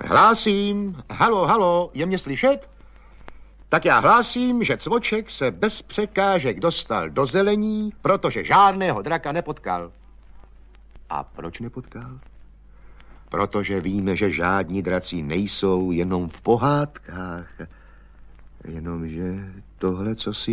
Hlásím, halo, je mě slyšet? Tak já hlásím, že Cvoček se bez překážek dostal do zelení, protože žádného draka nepotkal. A proč nepotkal? Protože víme, že žádní draci nejsou jenom v pohádkách. Jenomže tohle, co si